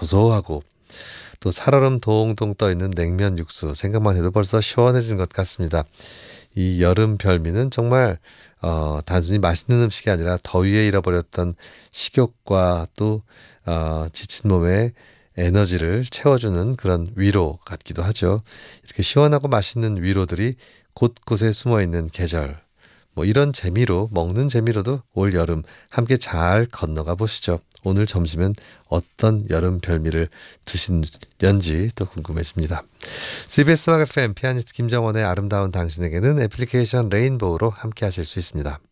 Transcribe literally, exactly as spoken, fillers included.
고소하고 또 살얼음 동동 떠있는 냉면 육수 생각만 해도 벌써 시원해진 것 같습니다. 이 여름 별미는 정말 어, 단순히 맛있는 음식이 아니라 더위에 잃어버렸던 식욕과 또 어, 지친 몸에 에너지를 채워주는 그런 위로 같기도 하죠. 이렇게 시원하고 맛있는 위로들이 곳곳에 숨어 있는 계절. 뭐 이런 재미로 먹는 재미로도 올 여름 함께 잘 건너가 보시죠. 오늘 점심엔 어떤 여름 별미를 드시는지 또 궁금해집니다. 씨비에스 음악 에프엠 피아니스트 김정원의 아름다운 당신에게는 애플리케이션 레인보우로 함께 하실 수 있습니다.